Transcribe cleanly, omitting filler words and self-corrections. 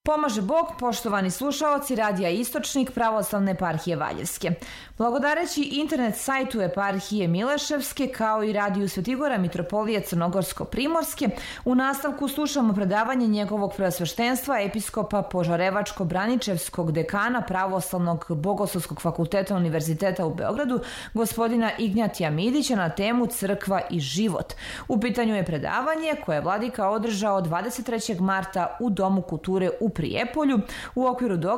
Pomaže Bog, poštovani slušaoci Radija Istočnik Pravoslavne eparhije Valjevske. Blagodareći internet sajtu eparhije Mileševske kao i Radiju Svetigora Mitropolije Crnogorsko-Primorske, u nastavku slušamo predavanje njegovog preosveštenstva episkopa Požarevačko-Braničevskog dekana Pravoslavnog Bogoslovskog fakulteta Univerziteta u Beogradu, gospodina Ignjatija Midića, na temu Crkva i život. U pitanju je predavanje koje je vladika održao 23. marta u Domu kulture u Prijepolju u okviru